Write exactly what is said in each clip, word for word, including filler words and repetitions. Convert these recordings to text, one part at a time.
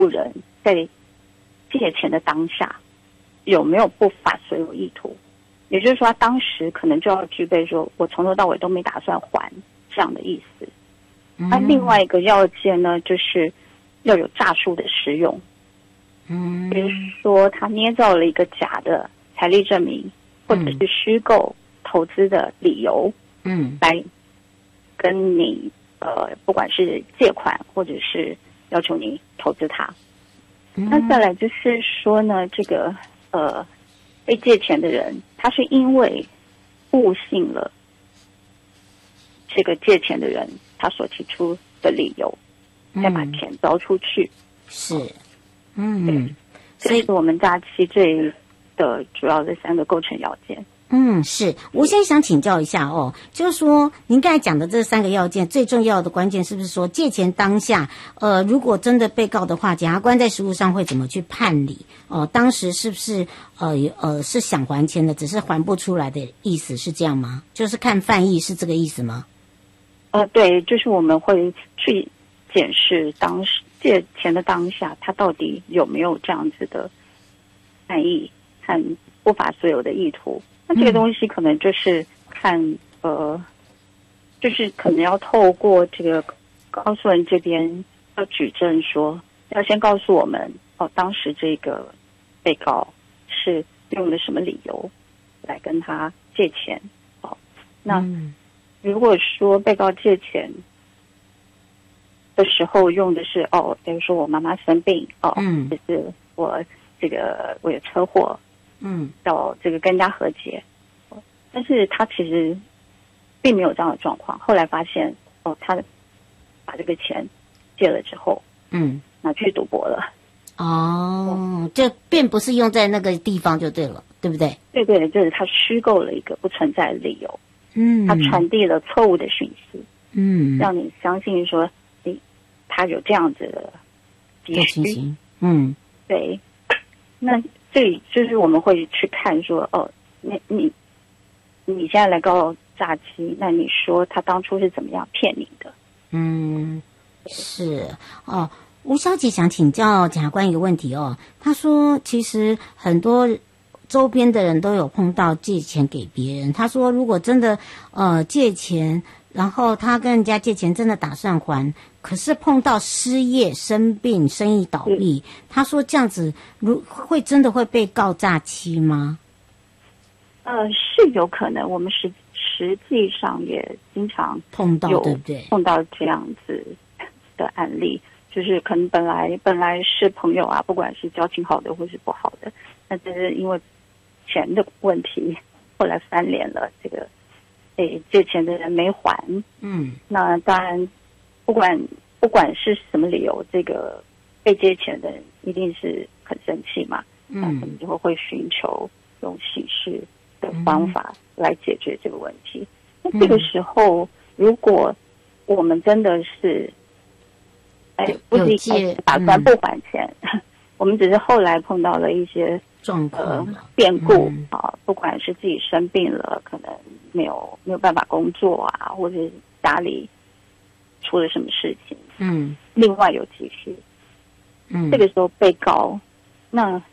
户人在借钱的当下有没有不法所有意图，也就是说他当时可能就要具备说我从头到尾都没打算还这样的意思。那、嗯、另外一个要件呢，就是要有诈术的使用，嗯，比如说他捏造了一个假的财力证明，或者是虚构投资的理由，嗯，来跟你呃，不管是借款或者是要求你投资它。嗯、那再来就是说呢，这个呃被借钱的人，他是因为误信了这个借钱的人他所提出的理由，再把钱交出去。嗯、 是，嗯， 所以我们诈欺罪的主要的三个构成要件。 嗯，是，我现在想请教一下哦，就是说您刚才讲的这三个要件，最重要的关键是不是说借钱当下，呃，如果真的被告的话，检察官在实务上会怎么去判理？哦、呃，当时是不是呃呃是想还钱的，只是还不出来的意思，是这样吗？就是看犯意是这个意思吗？ 呃，对，就是我们会去检视当时借钱的当下，他到底有没有这样子的犯意和不法所有的意图。那这个东西可能就是看呃，就是可能要透过这个告诉人这边要举证说，要先告诉我们哦，当时这个被告是用了什么理由来跟他借钱。哦，那如果说被告借钱的时候用的是哦，比如说我妈妈生病哦，嗯，就是我这个我有车祸。嗯，到这个跟人家和解，但是他其实并没有这样的状况。后来发现，哦，他把这个钱借了之后，嗯，拿去赌博了。 哦，这并不是用在那个地方就对了，对不对？ 对对，就是他虚构了一个不存在的理由，嗯，他传递了错误的讯息，嗯，让你相信说，诶，他有这样子的急需， 嗯， 对，那。所以就是我们会去看说，哦，你你你现在来告诈欺，那你说他当初是怎么样骗你的？ 嗯，是哦。吴小姐想请教检察官一个问题哦，她说其实很多周边的人都有碰到借钱给别人，她说如果真的呃借钱，然后他跟人家借钱真的打算还，可是碰到失业、生病、生意倒闭，他说这样子如会真的会被告诈欺吗？ 呃，是有可能，我们实实际上也经常碰到，对不对？ 碰到这样子的案例，就是可能本来本来是朋友啊，不管是交情好的或是不好的，那只是因为钱的问题，后来翻脸了，这个。诶，借钱的人没还，嗯，那当然，不管不管是什么理由，这个被借钱的人一定是很生气嘛，嗯，那可能就会会寻求用刑事的方法来解决这个问题。那、嗯、这个时候，如果我们真的是，哎，不是一开始打算不还钱，嗯、我们只是后来碰到了一些。 状况、呃、 变故、嗯、啊，不管是自己生病了，可能没有没有办法工作啊，或者家里出了什么事情，嗯，另外有急需，嗯，这个时候被告，那，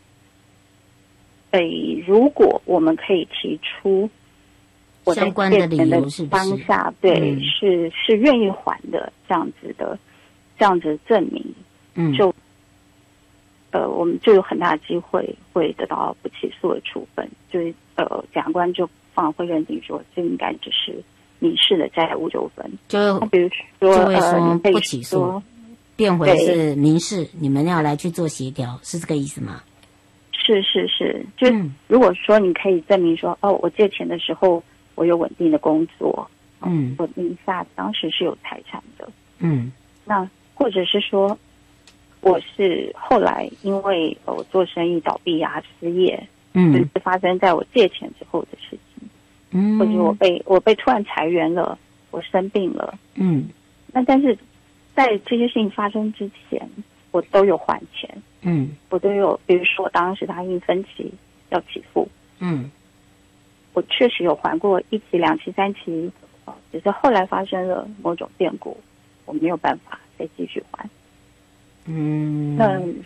诶，如果我们可以提出我在借钱的当下，对，嗯、是是愿意还的这样子的这样子的证明，嗯，就。呃，我们就有很大的机会会得到不起诉的处分，就是呃，检察官就放会认定说，这应该只是民事的债务纠纷， 就比如说就会说呃， 不起诉，变回是民事，你们要来去做协调，是这个意思吗？ 是是是，就、嗯、如果说你可以证明说，哦，我借钱的时候我有稳定的工作，嗯，我名下当时是有财产的，嗯，那或者是说。我是后来因为我做生意倒闭啊失业，嗯，就是发生在我借钱之后的事情，嗯，或者我被我被突然裁员了，我生病了，嗯，那但是在这些事情发生之前，我都有还钱，嗯，我都有，比如说我当时答应分期要起付，嗯，我确实有还过一期、两期、三期，只是后来发生了某种变故，我没有办法再继续还。 嗯， 那